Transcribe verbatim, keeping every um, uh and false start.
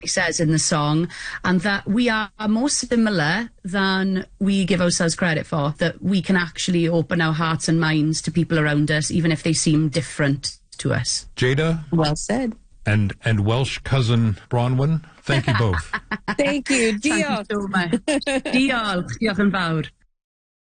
says in the song, and that we are more similar than we give ourselves credit for, that we can actually open our hearts and minds to people around us, even if they seem different to us. Jada? Well said. And and Welsh cousin Bronwyn, thank you both. Thank you. Diolch. Thank you so much. Diolch. Diolch yn fawr.